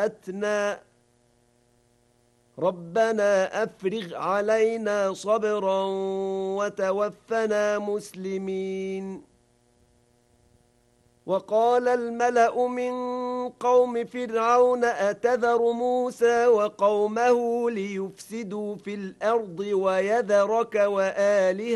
ساءتنا ربنا أفرغ علينا صبرا وتوفنا مسلمين وقال الملأ من قوم فرعون أتذر موسى وقومه ليفسدوا في الأرض ويذرك وآلهتك